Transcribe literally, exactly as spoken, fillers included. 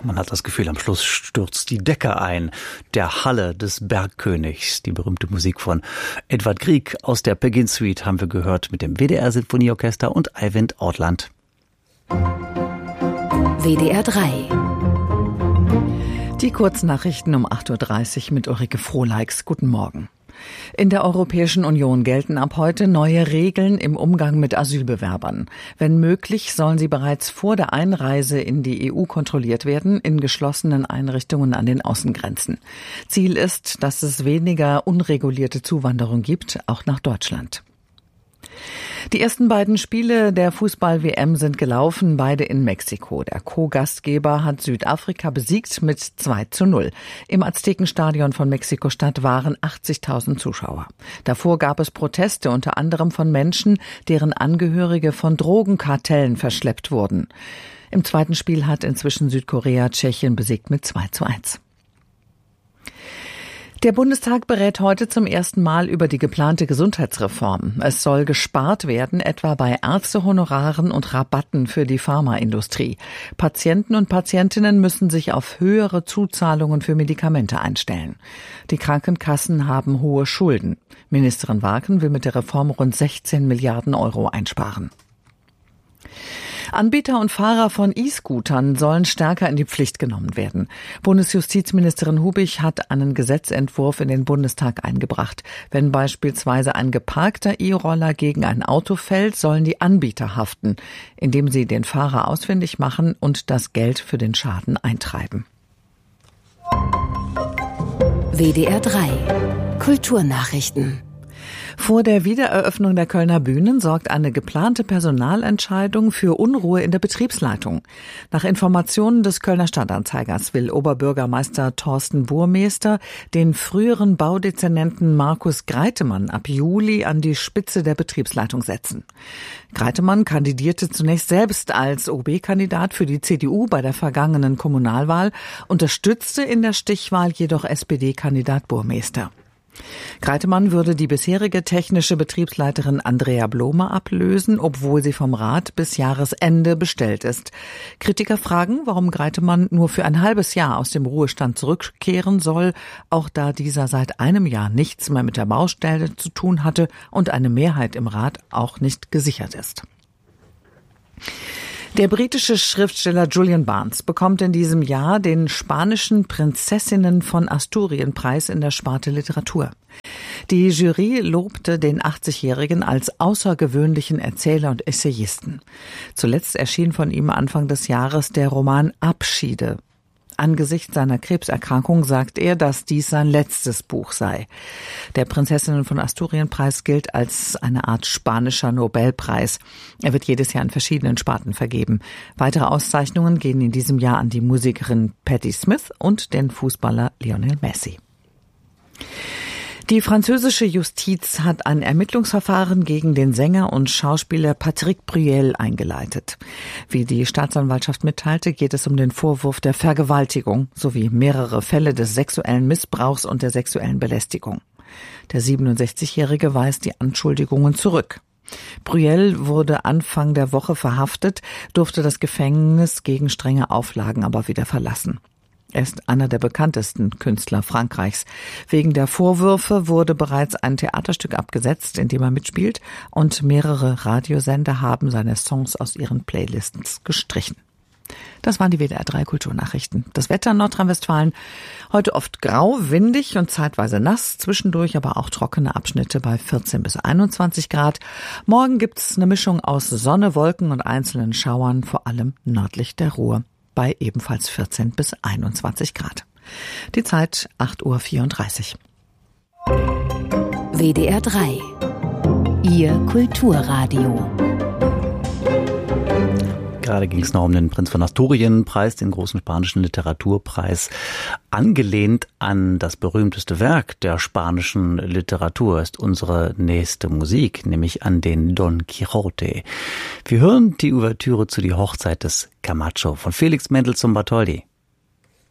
Man hat das Gefühl, am Schluss stürzt die Decke ein. Der Halle des Bergkönigs, die berühmte Musik von Edvard Grieg aus der Begin Suite haben wir gehört mit dem W D R-Sinfonieorchester und Eivind Ortland. W D R drei. Die Kurznachrichten um acht Uhr dreißig mit Ulrike Frohleix. Guten Morgen. In der Europäischen Union gelten ab heute neue Regeln im Umgang mit Asylbewerbern. Wenn möglich, sollen sie bereits vor der Einreise in die E U kontrolliert werden, in geschlossenen Einrichtungen an den Außengrenzen. Ziel ist, dass es weniger unregulierte Zuwanderung gibt, auch nach Deutschland. Die ersten beiden Spiele der Fußball-W M sind gelaufen, beide in Mexiko. Der Co-Gastgeber hat Südafrika besiegt mit zwei zu null. Im Aztekenstadion von Mexiko-Stadt waren achtzigtausend Zuschauer. Davor gab es Proteste, unter anderem von Menschen, deren Angehörige von Drogenkartellen verschleppt wurden. Im zweiten Spiel hat inzwischen Südkorea Tschechien besiegt mit zwei zu eins. Der Bundestag berät heute zum ersten Mal über die geplante Gesundheitsreform. Es soll gespart werden, etwa bei Ärztehonoraren und Rabatten für die Pharmaindustrie. Patienten und Patientinnen müssen sich auf höhere Zuzahlungen für Medikamente einstellen. Die Krankenkassen haben hohe Schulden. Ministerin Waken will mit der Reform rund sechzehn Milliarden Euro einsparen. Anbieter und Fahrer von E-Scootern sollen stärker in die Pflicht genommen werden. Bundesjustizministerin Hubich hat einen Gesetzentwurf in den Bundestag eingebracht. Wenn beispielsweise ein geparkter E-Roller gegen ein Auto fällt, sollen die Anbieter haften, indem sie den Fahrer ausfindig machen und das Geld für den Schaden eintreiben. W D R drei. Kulturnachrichten. Vor der Wiedereröffnung der Kölner Bühnen sorgt eine geplante Personalentscheidung für Unruhe in der Betriebsleitung. Nach Informationen des Kölner Stadtanzeigers will Oberbürgermeister Thorsten Burmester den früheren Baudezernenten Markus Greitemann ab Juli an die Spitze der Betriebsleitung setzen. Greitemann kandidierte zunächst selbst als O B-Kandidat für die C D U bei der vergangenen Kommunalwahl, unterstützte in der Stichwahl jedoch S P D-Kandidat Burmester. Greitemann würde die bisherige technische Betriebsleiterin Andrea Blome ablösen, obwohl sie vom Rat bis Jahresende bestellt ist. Kritiker fragen, warum Greitemann nur für ein halbes Jahr aus dem Ruhestand zurückkehren soll, auch da dieser seit einem Jahr nichts mehr mit der Baustelle zu tun hatte und eine Mehrheit im Rat auch nicht gesichert ist. Der britische Schriftsteller Julian Barnes bekommt in diesem Jahr den spanischen Prinzessinnen von Asturien-Preis in der Sparte Literatur. Die Jury lobte den achtzigjährigen als außergewöhnlichen Erzähler und Essayisten. Zuletzt erschien von ihm Anfang des Jahres der Roman Abschiede. Angesichts seiner Krebserkrankung sagt er, dass dies sein letztes Buch sei. Der Prinzessinnen von Asturien-Preis gilt als eine Art spanischer Nobelpreis. Er wird jedes Jahr in verschiedenen Sparten vergeben. Weitere Auszeichnungen gehen in diesem Jahr an die Musikerin Patti Smith und den Fußballer Lionel Messi. Die französische Justiz hat ein Ermittlungsverfahren gegen den Sänger und Schauspieler Patrick Bruel eingeleitet. Wie die Staatsanwaltschaft mitteilte, geht es um den Vorwurf der Vergewaltigung sowie mehrere Fälle des sexuellen Missbrauchs und der sexuellen Belästigung. Der siebenundsechzigjährige weist die Anschuldigungen zurück. Bruel wurde Anfang der Woche verhaftet, durfte das Gefängnis gegen strenge Auflagen aber wieder verlassen. Er ist einer der bekanntesten Künstler Frankreichs. Wegen der Vorwürfe wurde bereits ein Theaterstück abgesetzt, in dem er mitspielt, und mehrere Radiosender haben seine Songs aus ihren Playlists gestrichen. Das waren die W D R drei Kulturnachrichten. Das Wetter in Nordrhein-Westfalen heute oft grau, windig und zeitweise nass, zwischendurch aber auch trockene Abschnitte bei vierzehn bis einundzwanzig Grad. Morgen gibt's eine Mischung aus Sonne, Wolken und einzelnen Schauern, vor allem nördlich der Ruhr, bei ebenfalls vierzehn bis einundzwanzig Grad. Die Zeit acht Uhr vierunddreißig. W D R drei. Ihr Kulturradio. Gerade ging es noch um den Prinz von Asturien-Preis, den großen spanischen Literaturpreis. Angelehnt an das berühmteste Werk der spanischen Literatur ist unsere nächste Musik, nämlich an den Don Quixote. Wir hören die Ouvertüre zu Die Hochzeit des Camacho von Felix Mendelssohn Bartholdy.